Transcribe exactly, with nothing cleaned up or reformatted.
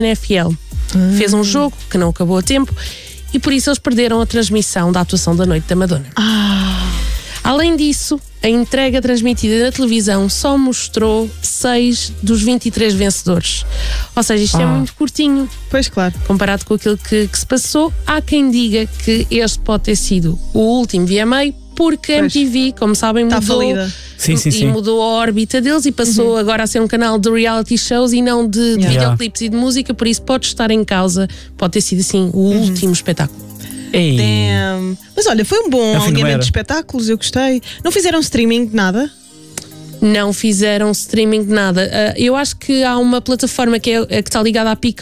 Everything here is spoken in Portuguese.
N F L. Hum. Fez um jogo que não acabou a tempo e por isso eles perderam a transmissão da atuação da noite da Madonna. Ah. Além disso, a entrega transmitida na televisão só mostrou seis dos vinte e três vencedores. Ou seja, isto ah. é muito curtinho. Pois, claro. Comparado com aquilo que, que se passou, há quem diga que este pode ter sido o último V M A, porque a M T V, como sabem, tá mudou, sim, sim, e sim. mudou a órbita deles e passou uhum. agora a ser um canal de reality shows e não de, de yeah. videoclipes e de música, por isso pode estar em causa, pode ter sido assim o uhum. último espetáculo. Ei. Damn. Mas olha, foi um bom alinhamento de espetáculos, eu gostei. Não fizeram streaming de nada? Não fizeram streaming de nada. Uh, eu acho que há uma plataforma que, é, que está ligada à Pica